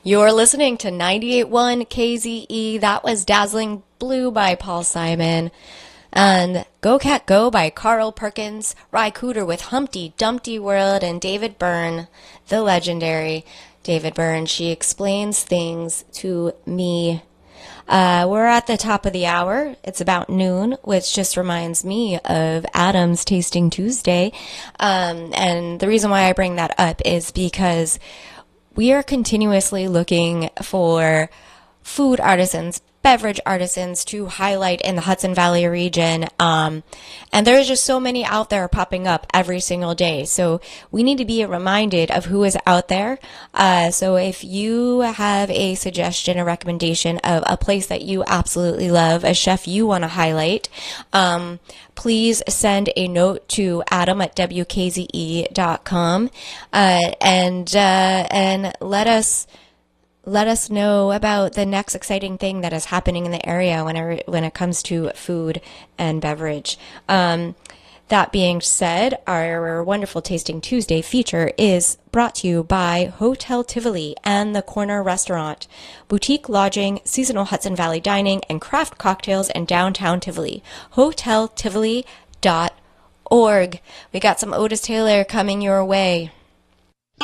You're listening to 98.1 KZE. That was Dazzling Blue by Paul Simon. And Go Cat Go by Carl Perkins. Ry Cooder with Humpty Dumpty World. And David Byrne, the legendary David Byrne. She explains things to me. We're at the top of the hour. It's about noon, which just reminds me of Adam's Tasting Tuesday. And the reason why I bring that up is because we are continuously looking for food artisans, beverage artisans to highlight in the Hudson Valley region. And there's just so many out there popping up every single day. So we need to be reminded of who is out there. So if you have a suggestion, a recommendation of a place that you absolutely love, a chef you want to highlight, please send a note to Adam at WKZE.com and let us know about the next exciting thing that is happening in the area when it comes to food and beverage. That being said, our wonderful Tasting Tuesday feature is brought to you by Hotel Tivoli and the Corner Restaurant, boutique lodging, seasonal Hudson Valley dining, and craft cocktails in downtown Tivoli. HotelTivoli.org. We got some Otis Taylor coming your way.